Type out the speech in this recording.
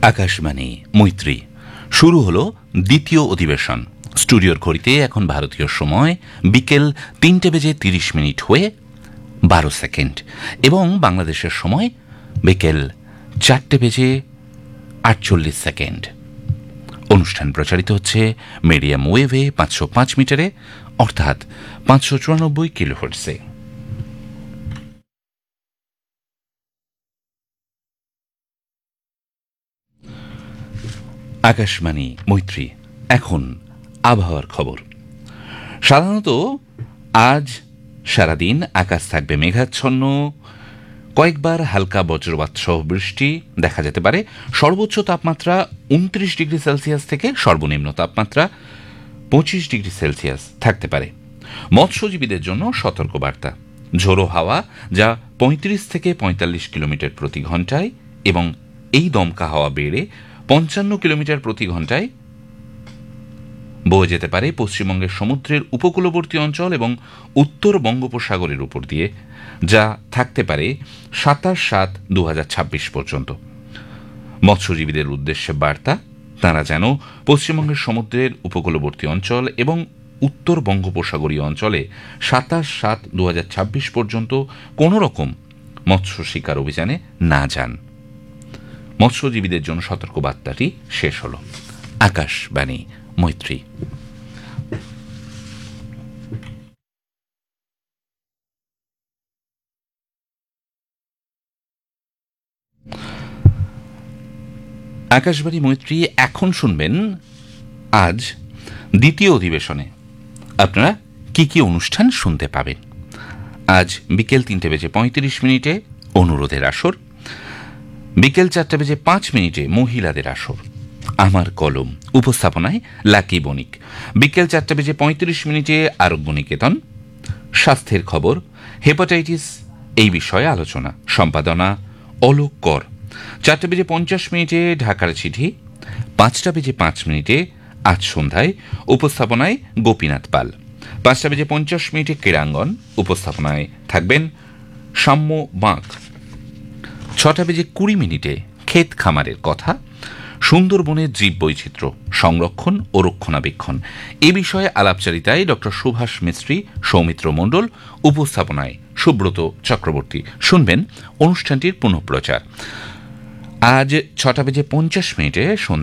আকাশবাণী মৈত্রী শুরু হলো দ্বিতীয় অধিবেশন। স্টুডিওর ঘড়িতে এখন ভারতীয় সময় বিকেল ৩:৩০ হয়ে ১২ সেকেন্ড এবং বাংলাদেশের সময় বিকেল ৪:৪৮ সেকেন্ড। অনুষ্ঠান প্রচারিত হচ্ছে মিডিয়াম ওয়েভে ৫০৫ মিটারে অর্থাৎ ৫৯৪ কিলোহার্টজে। আকাশবাণী মৈত্রী, এখন আবহাওয়ার খবর। সাধারণত আজ সারাদিন আকাশ থাকবে মেঘাচ্ছন্ন, কয়েকবার হালকা বজ্রপাত সহ বৃষ্টি দেখা যেতে পারে। সর্বোচ্চ তাপমাত্রা ২৯ ডিগ্রি সেলসিয়াস থেকে সর্বনিম্ন তাপমাত্রা ২৫ ডিগ্রি সেলসিয়াস থাকতে পারে। মৎস্যজীবীদের জন্য সতর্কবার্তা, ঝোড়ো হাওয়া যা ৩৫ থেকে ৪৫ কিলোমিটার প্রতি ঘন্টায় এবং এই দমকা হাওয়া বেড়ে ৫৫ কিলোমিটার প্রতি ঘন্টায় বয়ে যেতে পারে পশ্চিমবঙ্গের সমুদ্রের উপকূলবর্তী অঞ্চল এবং উত্তর বঙ্গোপসাগরের উপর দিয়ে, যা থাকতে পারে ২৭/৭/২০২৬ পর্যন্ত। মৎস্যজীবীদের উদ্দেশ্যে বার্তা, তাঁরা যেন পশ্চিমবঙ্গের সমুদ্রের উপকূলবর্তী অঞ্চল এবং উত্তর বঙ্গোপসাগরীয় অঞ্চলে ২৭/৭/২০২৬ পর্যন্ত কোনো রকম মৎস্য শিকার অভিযানে না যান। মৎস্যজীবীদের জন্য সতর্কবার্তাটি শেষ হল। আকাশবাণী মৈত্রী। আকাশবাণী মৈত্রী এখন শুনবেন আজ দ্বিতীয় অধিবেশনে আপনারা কি কি অনুষ্ঠান শুনতে পাবেন। আজ বিকেল ৩:৩৫ অনুরোধের আসর, বিকেল ৪:৫ মহিলাদের আসর, আমার কলম, উপস্থাপনায় লাকি বণিক। বিকেল ৪:৩৫ আরোগ্য নিকেতন, স্বাস্থ্যের খবর, হেপাটাইটিস এই বিষয়ে আলোচনা, সম্পাদনা অলোক কর। ৪:৫০ ঢাকার চিঠি, ৫:৫ আজ সন্ধ্যায় উপস্থাপনায় গোপীনাথ পাল। ৫:৫০ ক্রীড়াঙ্গন, উপস্থাপনায় থাকবেন সাম্য বাঁক। ৬:২০ ক্ষেত খামারের কথা, সুন্দরবনের জীববৈচিত্র্য সংরক্ষণ ও রক্ষণাবেক্ষণ এ বিষয়ে আলাপচারিতায় ডক্টর সুভাষ মিস্ত্রি, সৌমিত্র মণ্ডল, উপস্থাপনায় সুব্রত চক্রবর্তী। শুনবেন অনুষ্ঠানটির পুনঃপ্রচার আজ ৬:৫০